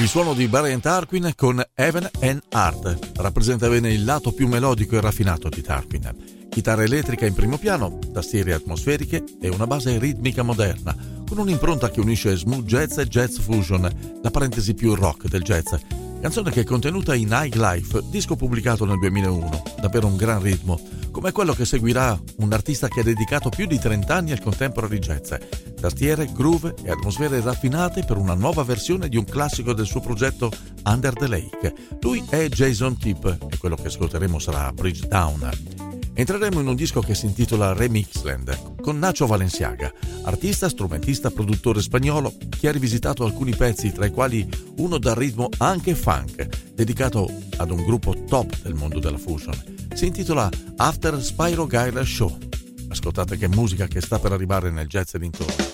Il suono di Brian Tarquin con Heaven and Earth rappresenta bene il lato più melodico e raffinato di Tarquin. Chitarra elettrica in primo piano, tastiere atmosferiche e una base ritmica moderna, con un'impronta che unisce smooth jazz e jazz fusion, la parentesi più rock del jazz. Canzone che è contenuta in High Life, disco pubblicato nel 2001, davvero un gran ritmo, come quello che seguirà un artista che ha dedicato più di 30 anni al contemporary jazz. Tastiere, groove e atmosfere raffinate per una nuova versione di un classico del suo progetto Under the Lake. Lui è Jason Tipp e quello che ascolteremo sarà Bridge Down. Entreremo in un disco che si intitola Remixland, con Nacho Valenciaga, artista, strumentista, produttore spagnolo che ha rivisitato alcuni pezzi, tra i quali uno dal ritmo anche funk, dedicato ad un gruppo top del mondo della fusion. Si intitola After Spyro Gyra Show. Ascoltate che musica che sta per arrivare nel jazz e dintorni.